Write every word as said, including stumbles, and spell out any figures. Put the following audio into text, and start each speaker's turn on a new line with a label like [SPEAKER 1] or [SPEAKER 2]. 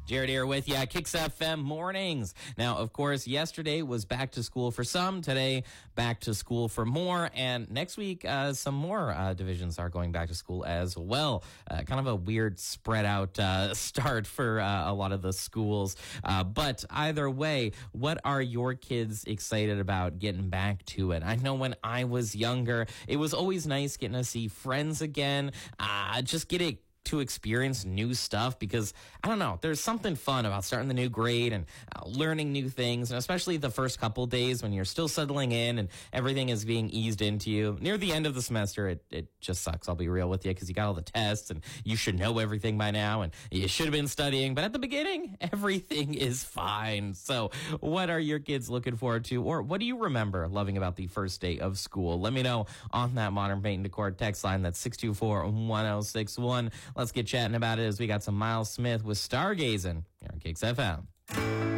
[SPEAKER 1] Jared here with you, Kicks F M Mornings. Now, of course, yesterday was back to school for some. Today, back to school for more. And next week, uh, some more uh, divisions are going back to school as well. Uh, kind of a weird spread out uh, start for uh, a lot of the schools. Uh, but either way, what are your kids excited about getting back to it? I know when I was younger, it was always nice getting to see friends again. Uh, just get it to experience new stuff because, I don't know, there's something fun about starting the new grade and uh, learning new things, and especially the first couple days when you're still settling in and everything is being eased into you. Near the end of the semester, it, it just sucks, I'll be real with you, because you got all the tests and you should know everything by now and you should have been studying, but at the beginning, everything is fine. So what are your kids looking forward to, or what do you remember loving about the first day of school? Let me know on that Modern Paint and Decor text line. That's six two four, one oh six one. Let's get chatting about it as we got some Miles Smith with Stargazing here on Kicks F M.